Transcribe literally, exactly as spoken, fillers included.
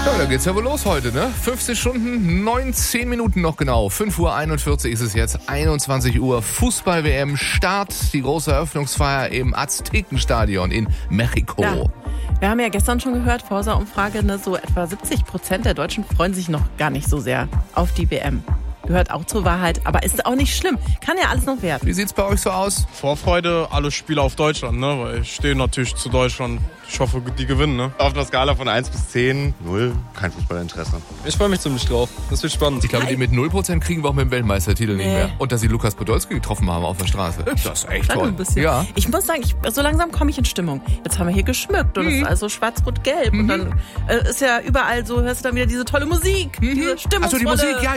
Ja, da geht's ja wohl los heute, ne? fünfzehn Stunden, neunzehn Minuten noch genau. fünf Uhr einundvierzig ist es jetzt, einundzwanzig Uhr. Fußball-W M Start, die große Eröffnungsfeier im Aztekenstadion in Mexiko. Ja. Wir haben ja gestern schon gehört, Forsa-Umfrage, ne, so etwa siebzig Prozent der Deutschen freuen sich noch gar nicht so sehr auf die W M. Gehört auch zur Wahrheit, aber ist auch nicht schlimm. Kann ja alles noch werden. Wie sieht's bei euch so aus? Vorfreude, alle Spiele auf Deutschland, ne? Weil ich stehe natürlich zu Deutschland. Ich hoffe, die gewinnen, ne? Auf einer Skala von eins bis zehn, null, kein Fußballinteresse. Ich freue mich ziemlich drauf. Das wird spannend. Ich glaube, die mit null Prozent kriegen wir auch mit dem Weltmeistertitel Nee. nicht mehr. Und dass sie Lukas Podolski getroffen haben auf der Straße. Das ist echt Dann toll. ein bisschen. Ja. Ich muss sagen, ich, so langsam komme ich in Stimmung. Jetzt haben wir hier geschmückt und es ist also schwarz-rot-gelb. Und dann äh, ist ja überall so, hörst du dann wieder diese tolle Musik, diese Stimmungsvolle Achso, die Musik, ja,